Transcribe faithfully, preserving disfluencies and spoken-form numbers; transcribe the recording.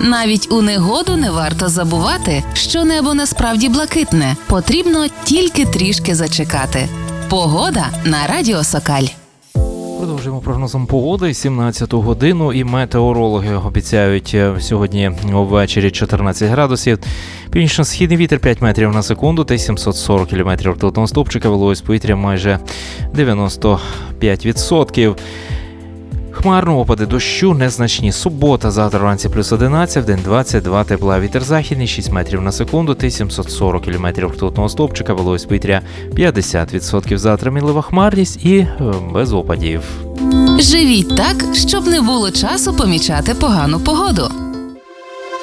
Навіть у негоду не варто забувати, що небо насправді блакитне. Потрібно тільки трішки зачекати. Погода на Радіо Сокаль. Продовжуємо прогнозом погоди. сімнадцяту годину і метеорологи обіцяють сьогодні ввечері чотирнадцять градусів. Північно-східний вітер п'ять метрів на секунду та сімсот сорок кілометрів ртутного стовпчика, вологість повітря майже дев'яносто п'ять відсотків. Хмарно, опади дощу незначні. Субота, завтра вранці плюс одинадцять, вдень двадцять два тепла. Вітер західний шість метрів на секунду та сімсот сорок кілометрів ртутного стовпчика, вологість повітря п'ятдесят відсотків. Завтра мінлива хмарність і без опадів. Живіть так, щоб не було часу помічати погану погоду.